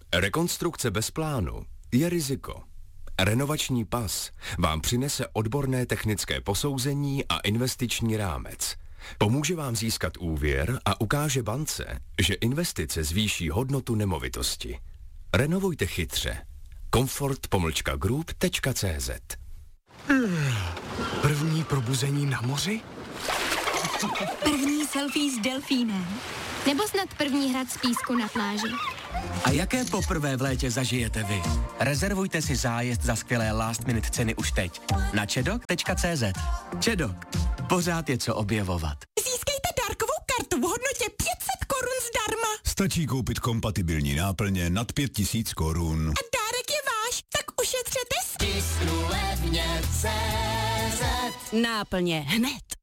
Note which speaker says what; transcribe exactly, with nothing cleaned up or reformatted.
Speaker 1: Rekonstrukce bez plánu je riziko. Renovační pas vám přinese odborné technické posouzení a investiční rámec. Pomůže vám získat úvěr a ukáže bance, že investice zvýší hodnotu nemovitosti. Renovujte chytře. Comfort pomlčka group tečka cé zet.
Speaker 2: První probuzení na moři?
Speaker 3: První selfie s delfínem. Nebo snad první hrad z písku na pláži.
Speaker 2: A jaké poprvé v létě zažijete vy? Rezervujte si zájezd za skvělé last minute ceny už teď na čedok tečka cé zet. Čedok. Pořád je co objevovat.
Speaker 4: Získejte dárkovou kartu v hodnotě pět set korun zdarma.
Speaker 5: Stačí koupit kompatibilní náplně nad pět tisíc korun.
Speaker 4: A dárek je váš, tak ušetřete s...
Speaker 6: Tisknu levně cé zet.
Speaker 4: Náplně hned.